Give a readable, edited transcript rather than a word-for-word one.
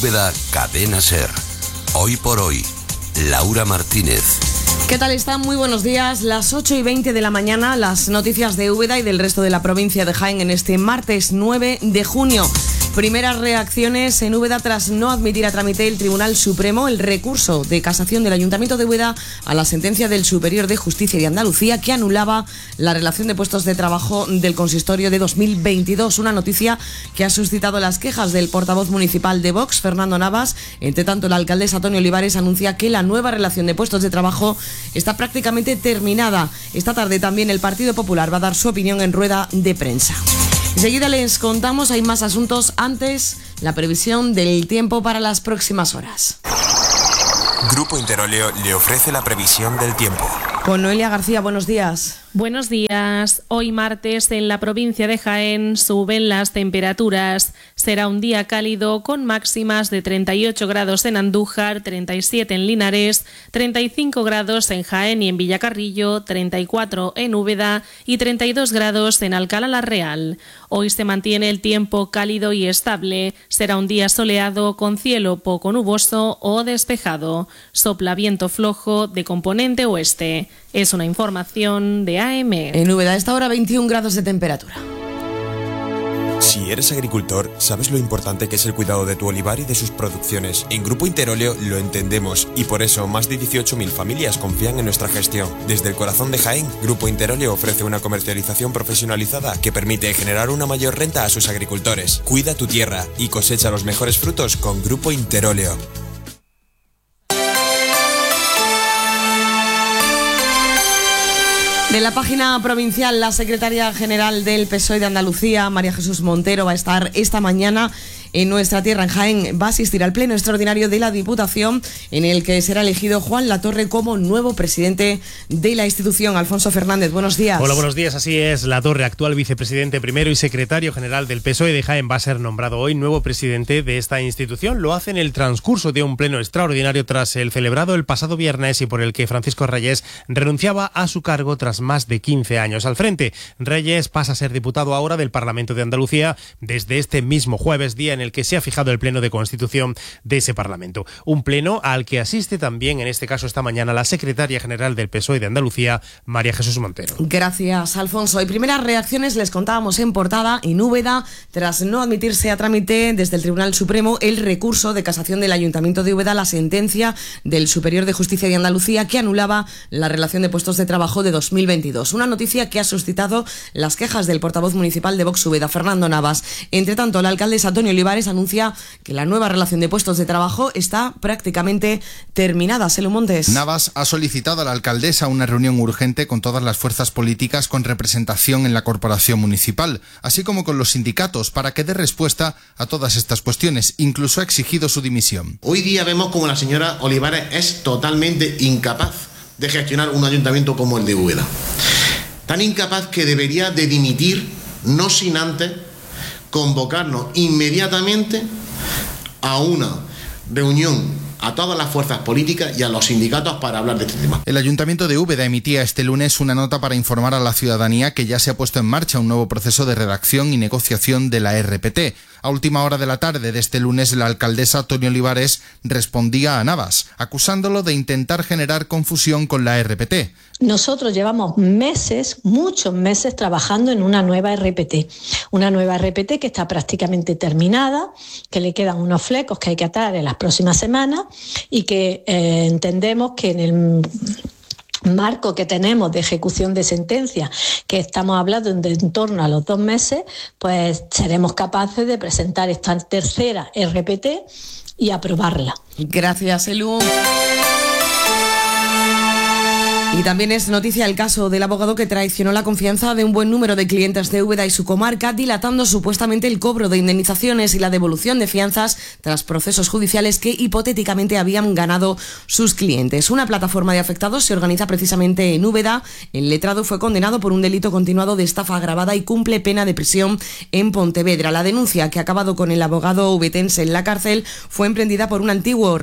Úbeda, Cadena SER. Hoy por hoy, Laura Martínez. ¿Qué tal están? Muy buenos días. Las 8:20 de la mañana, las noticias de Úbeda y del resto de la provincia de Jaén en este martes 9 de junio. Primeras reacciones en Úbeda tras no admitir a trámite el Tribunal Supremo el recurso de casación del Ayuntamiento de Úbeda a la sentencia del Superior de Justicia de Andalucía que anulaba la relación de puestos de trabajo del consistorio de 2022. Una noticia que ha suscitado las quejas del portavoz municipal de Vox, Fernando Navas. Entre tanto, la alcaldesa Antonio Olivares anuncia que la nueva relación de puestos de trabajo está prácticamente terminada. Esta tarde también el Partido Popular va a dar su opinión en rueda de prensa. Enseguida les contamos, hay más asuntos. Antes, la previsión del tiempo para las próximas horas. Grupo Interóleo le ofrece la previsión del tiempo. Con Noelia García, buenos días. Buenos días. Hoy martes en la provincia de Jaén suben las temperaturas. Será un día cálido con máximas de 38 grados en Andújar, 37 en Linares, 35 grados en Jaén y en Villacarrillo, 34 en Úbeda y 32 grados en Alcalá la Real. Hoy se mantiene el tiempo cálido y estable. Será un día soleado con cielo poco nuboso o despejado. Sopla viento flojo de componente oeste. Es una información de AM. En Úbeda a esta hora 21 grados de temperatura. Si eres agricultor, sabes lo importante que es el cuidado de tu olivar y de sus producciones. En Grupo Interóleo lo entendemos y por eso más de 18.000 familias confían en nuestra gestión. Desde el corazón de Jaén, Grupo Interóleo ofrece una comercialización profesionalizada que permite generar una mayor renta a sus agricultores. Cuida tu tierra y cosecha los mejores frutos con Grupo Interóleo. De la página provincial, la secretaria general del PSOE de Andalucía, María Jesús Montero, va a estar esta mañana en nuestra tierra, en Jaén. Va a asistir al pleno extraordinario de la Diputación, en el que será elegido Juan Latorre como nuevo presidente de la institución. Alfonso Fernández, buenos días. Hola, buenos días. Así es, Latorre, actual vicepresidente primero y secretario general del PSOE de Jaén, va a ser nombrado hoy nuevo presidente de esta institución. Lo hace en el transcurso de un pleno extraordinario tras el celebrado el pasado viernes y por el que Francisco Reyes renunciaba a su cargo tras más de 15 años al frente. Reyes pasa a ser diputado ahora del Parlamento de Andalucía desde este mismo jueves, día en el que se ha fijado el pleno de constitución de ese Parlamento. Un pleno al que asiste también, en este caso esta mañana, la secretaria general del PSOE de Andalucía, María Jesús Montero. Gracias, Alfonso. Y primeras reacciones les contábamos en portada en Úbeda, tras no admitirse a trámite desde el Tribunal Supremo el recurso de casación del Ayuntamiento de Úbeda a la sentencia del Superior de Justicia de Andalucía que anulaba la relación de puestos de trabajo de 2022. Una noticia que ha suscitado las quejas del portavoz municipal de Vox Úbeda, Fernando Navas. Entre tanto, la alcaldesa Antonio Olivares anuncia que la nueva relación de puestos de trabajo está prácticamente terminada. Selu Montes. Navas ha solicitado a la alcaldesa una reunión urgente con todas las fuerzas políticas con representación en la corporación municipal, así como con los sindicatos, para que dé respuesta a todas estas cuestiones. Incluso ha exigido su dimisión. Hoy día vemos como la señora Olivares es totalmente incapaz de gestionar un ayuntamiento como el de Úbeda. Tan incapaz que debería de dimitir, no sin antes convocarnos inmediatamente a una reunión a todas las fuerzas políticas y a los sindicatos para hablar de este tema. El Ayuntamiento de Úbeda emitía este lunes una nota para informar a la ciudadanía que ya se ha puesto en marcha un nuevo proceso de redacción y negociación de la RPT. A última hora de la tarde de este lunes, la alcaldesa Antonio Olivares respondía a Navas, acusándolo de intentar generar confusión con la RPT. Nosotros llevamos meses, muchos meses, trabajando en una nueva RPT. Una nueva RPT que está prácticamente terminada, que le quedan unos flecos que hay que atar en las próximas semanas y que entendemos que en el marco que tenemos de ejecución de sentencia, que estamos hablando de en torno a los 2 meses, pues seremos capaces de presentar esta tercera RPT y aprobarla. Gracias, Elu. Y también es noticia el caso del abogado que traicionó la confianza de un buen número de clientes de Úbeda y su comarca, dilatando supuestamente el cobro de indemnizaciones y la devolución de fianzas tras procesos judiciales que hipotéticamente habían ganado sus clientes. Una plataforma de afectados se organiza precisamente en Úbeda. El letrado fue condenado por un delito continuado de estafa agravada y cumple pena de prisión en Pontevedra. La denuncia, que ha acabado con el abogado ubetense en la cárcel, fue emprendida por un antiguo